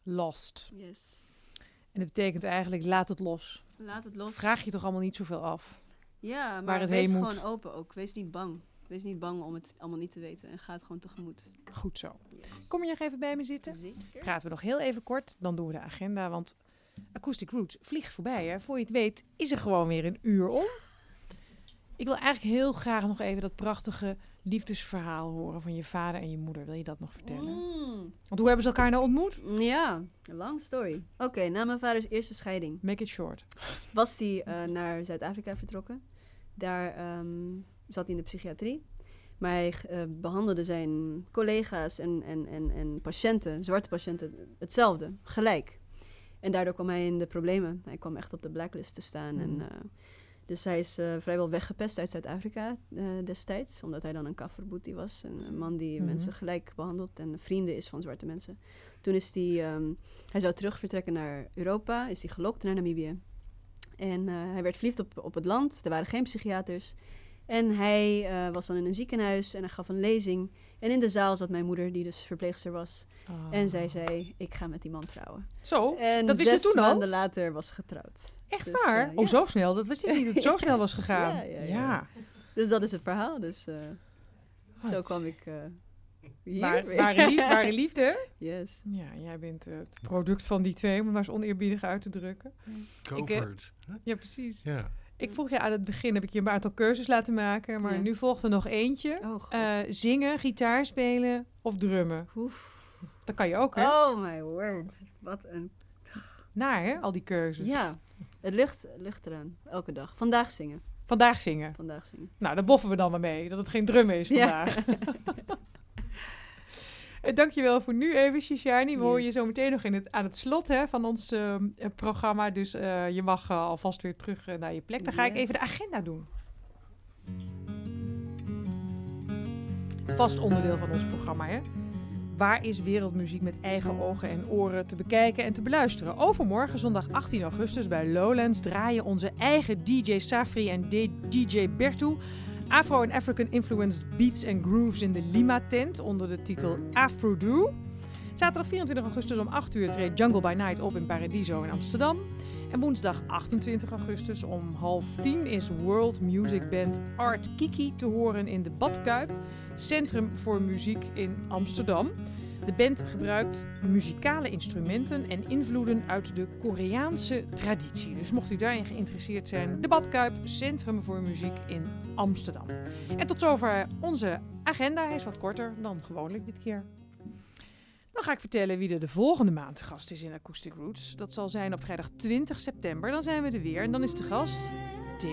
Lost. Yes. En dat betekent eigenlijk, laat het los. Laat het los. Vraag je toch allemaal niet zoveel af. Ja, waar maar het wees heen moet. gewoon open ook. Wees niet bang. Wees niet bang om het allemaal niet te weten. En ga het gewoon tegemoet. Goed zo. Kom je nog even bij me zitten? Zeker. Praten we nog heel even kort, dan doen we de agenda. Want Acoustic Roots vliegt voorbij. Hè? Voor je het weet is er gewoon weer een uur om. Ik wil eigenlijk heel graag nog even dat prachtige liefdesverhaal horen van je vader en je moeder. Wil je dat nog vertellen? Want hoe hebben ze elkaar nou ontmoet? Ja, een long story. Oké, na mijn vaders eerste scheiding Make it short. was hij naar Zuid-Afrika vertrokken. Daar zat hij in de psychiatrie. Maar hij behandelde zijn collega's en patiënten, zwarte patiënten, hetzelfde, gelijk. En daardoor kwam hij in de problemen. Hij kwam echt op de blacklist te staan. Dus hij is vrijwel weggepest uit Zuid-Afrika destijds. Omdat hij dan een kafferboetie was. Een man die mensen gelijk behandelt en vrienden is van zwarte mensen. Toen is hij zou terug vertrekken naar Europa. Is hij gelokt naar Namibië. En hij werd verliefd op het land. Er waren geen psychiaters. En hij was dan in een ziekenhuis en hij gaf een lezing. En in de zaal zat mijn moeder, die dus verpleegster was. Oh. En zij zei, ik ga met die man trouwen. Zo, En dat wist je 6 toen al? maanden later was ze getrouwd. Echt Dus, waar? ja. Zo snel? Dat wist ik niet dat het zo snel was gegaan. Ja. Dus dat is het verhaal. Dus zo kwam ik hier. Ware liefde? Yes. Ja, jij bent het product van die twee, om het maar eens oneerbiedig uit te drukken. Go for it. Ja, precies. Ja. Ik vroeg je aan het begin, heb ik je een aantal keuzes laten maken, maar nu volgt er nog eentje. Oh, God. Zingen, gitaar spelen of drummen. Oef. Dat kan je ook, hè? Oh my word. Wat een... Naar, hè? Al die keuzes. Ja, het ligt eraan. Elke dag. Vandaag zingen. Vandaag zingen. Nou, daar boffen we dan maar mee, dat het geen drummen is vandaag. Ja. Dankjewel voor nu even, Shishani. We horen je zo meteen nog aan het slot van ons programma. Dus je mag alvast weer terug naar je plek. Dan ga ik even de agenda doen. Vast onderdeel van ons programma, hè? Waar is wereldmuziek met eigen ogen en oren te bekijken en te beluisteren? Overmorgen, zondag 18 augustus bij Lowlands, draaien onze eigen DJ Safri en DJ Bertu Afro- en African-influenced beats and grooves in de Lima-tent onder de titel Afro-Do. Zaterdag 24 augustus om 8 uur treedt Jungle by Night op in Paradiso in Amsterdam. En woensdag 28 augustus om 9:30 is World Music Band Art Kiki te horen in de Badkuip, Centrum voor Muziek in Amsterdam. De band gebruikt muzikale instrumenten en invloeden uit de Koreaanse traditie. Dus mocht u daarin geïnteresseerd zijn, de Badkuip, Centrum voor Muziek in Amsterdam. En tot zover onze agenda. Hij is wat korter dan gewoonlijk dit keer. Dan ga ik vertellen wie er de volgende maand gast is in Acoustic Roots. Dat zal zijn op vrijdag 20 september. Dan zijn we er weer en dan is de gast